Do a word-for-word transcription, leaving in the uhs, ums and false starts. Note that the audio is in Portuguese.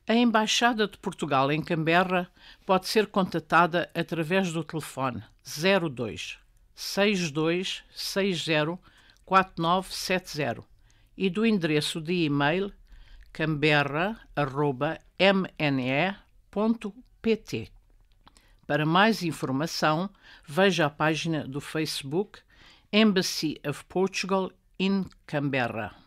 A Embaixada de Portugal em Canberra pode ser contatada através do telefone zero dois, seis dois seis zero, quatro nove sete zero e do endereço de e-mail canberra arroba m n e ponto p t. Para mais informação, veja a página do Facebook Embassy of Portugal in Canberra.